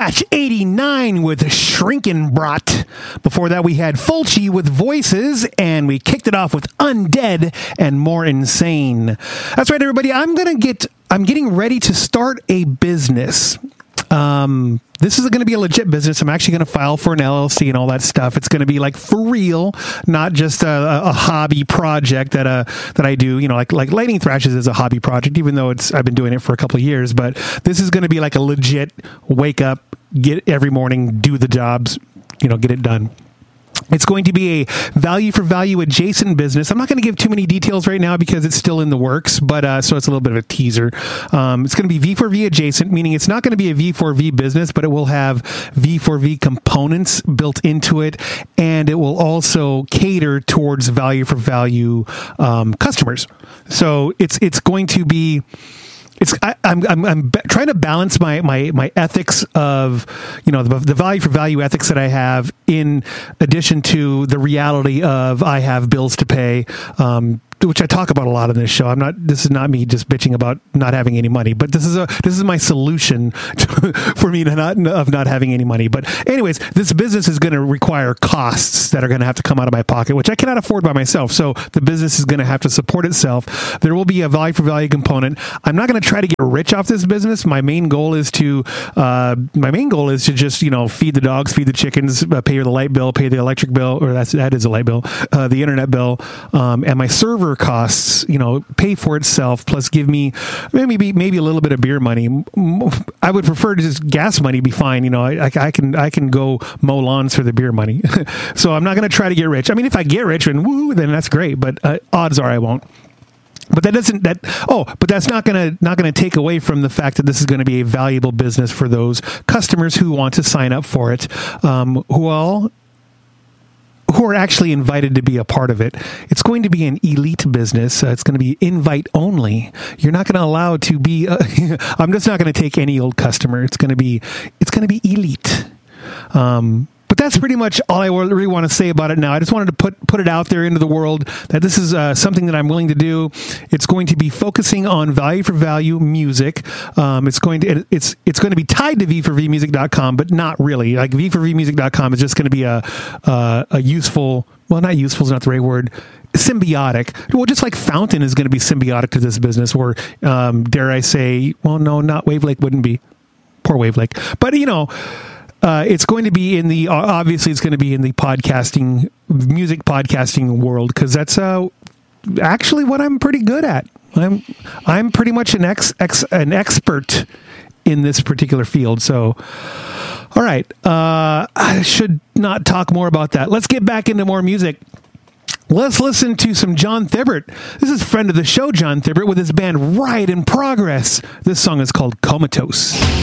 Batch 89 with Shrinkin' Brat. Before that, we had Fulci with Voices, and we kicked it off with Undead and More Insane. That's right, everybody. I'm getting ready to start a business. This is going to be a legit business. I'm actually going to file for an LLC and all that stuff. It's going to be like for real, not just a hobby project that I do. You know, like Lightning Thrashes is a hobby project, even though I've been doing it for a couple of years. But this is going to be like a legit wake up, get every morning, do the jobs, get it done. It's going to be a value for value adjacent business. I'm not going to give too many details right now because it's still in the works, but so it's a little bit of a teaser. It's going to be V4V adjacent, meaning it's not going to be a V4V business, but it will have V4V components built into it, and it will also cater towards value for value customers. So it's going to be. I'm trying to balance my ethics of, the value for value ethics that I have in addition to the reality of I have bills to pay, which I talk about a lot on this show. This is not me just bitching about not having any money, but this is my solution for me not having any money. But anyways, this business is going to require costs that are going to have to come out of my pocket, which I cannot afford by myself. So the business is going to have to support itself. There will be a value for value component. I'm not going to try to get rich off this business. My main goal is to just, feed the dogs, feed the chickens, pay the light bill, pay the electric bill, or that is a light bill, the internet bill, and my server costs, pay for itself, plus give me maybe a little bit of beer money. I would prefer to just gas money be fine. I can go mow lawns for the beer money. So I'm not going to try to get rich. I mean, if I get rich and then that's great, but odds are I won't. But that's not going to take away from the fact that this is going to be a valuable business for those customers who want to sign up for it, who are actually invited to be a part of it. It's going to be an elite business. It's going to be invite only. You're not going to allow to be. I'm just not going to take any old customer. It's going to be elite. But that's pretty much all I really want to say about it now. I just wanted to put it out there into the world that this is something that I'm willing to do. It's going to be focusing on value for value music. It's going to be tied to v4vmusic.com, but not really. Like v4vmusic.com is just going to be a useful. Well, not useful is not the right word. Symbiotic. Well, just like Fountain is going to be symbiotic to this business, or dare I say, well, no, not Wavelake wouldn't be. Poor Wavelake. But it's going to be obviously it's going to be in the music podcasting world, because that's actually what I'm pretty good at. I'm pretty much an expert in this particular field. So, all right, I should not talk more about that. Let's get back into more music. Let's listen to some John Thibbert. This is friend of the show, John Thibbert, with his band Riot in Progress. This song is called Comatose.